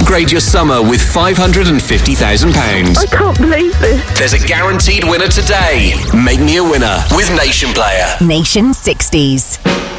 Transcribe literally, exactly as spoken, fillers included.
upgrade your summer with five hundred fifty thousand pounds. I can't believe this. There's a guaranteed winner today. Make me a winner with Nation Player. Nation sixties.